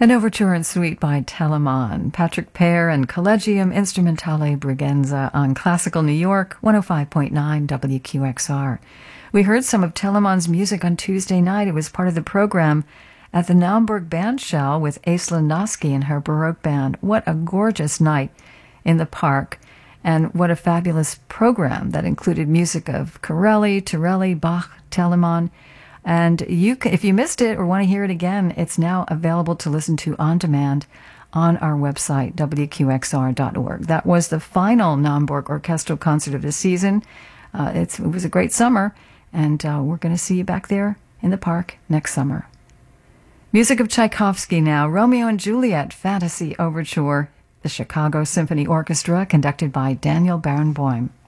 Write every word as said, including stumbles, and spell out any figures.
An overture and suite by Telemann, Patrick Pear and Collegium Instrumentale Brigenza on Classical New York, one oh five point nine W Q X R. We heard some of Telemann's music on Tuesday night. It was part of the program at the Naumburg Bandshell with Ace Landowski and her Baroque band. What a gorgeous night in the park, and what a fabulous program that included music of Corelli, Torelli, Bach, Telemann. And you can, if you missed it or want to hear it again, it's now available to listen to on demand on our website, W Q X R dot org. That was the final Naumburg Orchestral Concert of the season. Uh, it's, it was a great summer, and uh, we're going to see you back there in the park next summer. Music of Tchaikovsky now, Romeo and Juliet Fantasy Overture, the Chicago Symphony Orchestra, conducted by Daniel Barenboim.